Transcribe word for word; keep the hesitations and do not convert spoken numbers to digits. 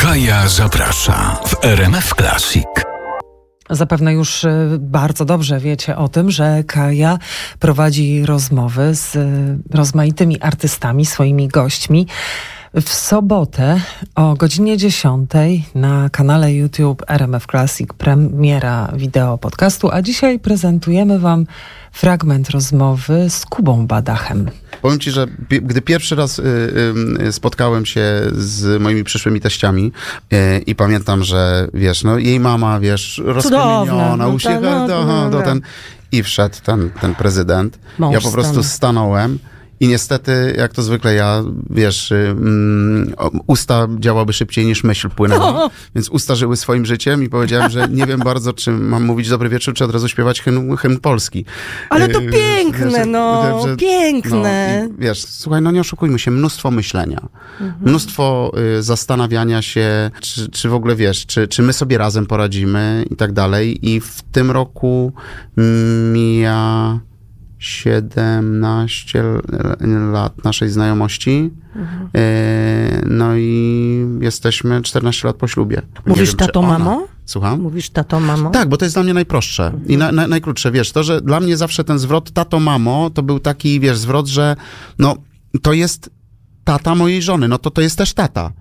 Kaja zaprasza w R M F Classic. Zapewne już bardzo dobrze wiecie o tym, że Kaja prowadzi rozmowy z rozmaitymi artystami, swoimi gośćmi. W sobotę o godzinie dziesiątej na kanale YouTube R M F Classic premiera wideo podcastu, a dzisiaj prezentujemy wam fragment rozmowy z Kubą Badachem. Powiem ci, że pi- gdy pierwszy raz y, y, spotkałem się z moimi przyszłymi teściami y, i pamiętam, że wiesz, no jej mama, wiesz, rozkamieniona, no, uśmiechnięta, no, no, no, do ten i wszedł ten, ten prezydent. Mąż ja po prostu stanu. stanąłem. I niestety, jak to zwykle ja, wiesz, um, usta działały szybciej niż myśl płynęła, no. Więc usta żyły swoim życiem i powiedziałem, że nie wiem bardzo, czy mam mówić dobry wieczór, czy od razu śpiewać hymn, hymn polski. Ale to piękne, wiesz, no, że, piękne. No, i, wiesz, słuchaj, no nie oszukujmy się, mnóstwo myślenia, mhm. mnóstwo y, zastanawiania się, czy, czy w ogóle, wiesz, czy, czy my sobie razem poradzimy i tak dalej. I w tym roku mija siedemnaście lat naszej znajomości. Mhm. E, no i jesteśmy czternaście lat po ślubie. Mówisz wiem, tato, ona... mamo? Słucham? Mówisz tato, mamo? Tak, bo to jest dla mnie najprostsze mhm. i na, na, najkrótsze. Wiesz, to, że dla mnie zawsze ten zwrot tato, mamo, to był taki, wiesz, zwrot, że no, to jest tata mojej żony, no to to jest też tata.